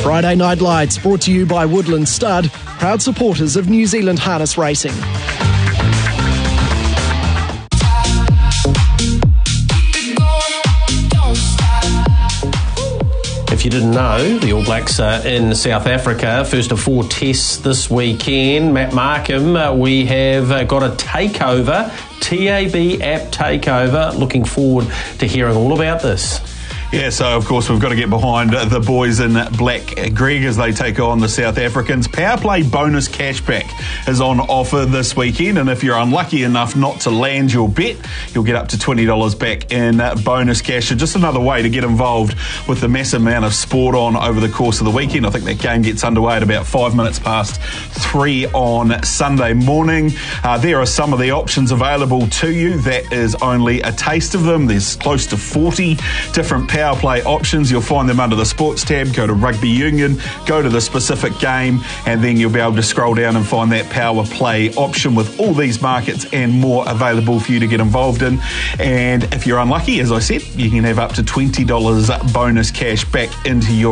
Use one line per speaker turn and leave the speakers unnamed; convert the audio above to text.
Friday Night Lights brought to you by Woodland Stud, proud supporters of New Zealand harness racing.
If you didn't know, the All Blacks are in South Africa. First of 4 tests this weekend. Matt Markham, we have got a takeover, TAB app takeover. Looking forward to hearing all about this.
Yeah, so of course we've got to get behind the boys in black Greg as they take on the South Africans. Power Play bonus cashback is on offer this weekend, and if you're unlucky enough not to land your bet, you'll get up to $20 back in bonus cash. So just another way to get involved with the massive amount of sport on over the course of the weekend. I think that game gets underway at about 5 minutes past 3 on Sunday morning. There are some of the options available to you. That is only a taste of them. There's close to 40 different Power Play options. You'll find them under the sports tab. Go to rugby union, go to the specific game, and then you'll be able to scroll down and find that Power Play option with all these markets and more available for you to get involved in. And if you're unlucky, as I said, you can have up to $20 bonus cash back into your